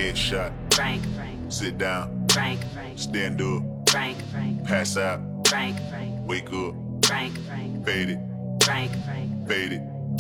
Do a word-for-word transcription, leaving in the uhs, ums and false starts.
Headshot. Frank, Frank, Sit down. Frank, Frank, Stand up. Frank, Frank, Pass out. Frank, Frank, Wake up. Frank, Frank, Fade it. Frank, Frank, Fade it.